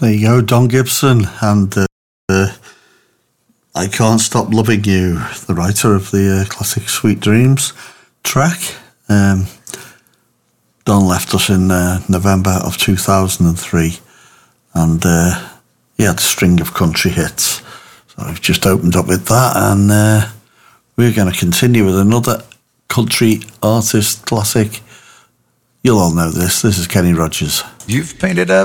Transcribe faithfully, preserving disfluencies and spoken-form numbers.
There you go, Don Gibson, and uh, uh, I Can't Stop Loving You, the writer of the uh, classic Sweet Dreams track. Um, Don left us in uh, November of two thousand three, and uh, he had a string of country hits. So I've just opened up with that, and uh, we're going to continue with another country artist classic. You'll all know this. This is Kenny Rogers. You've painted up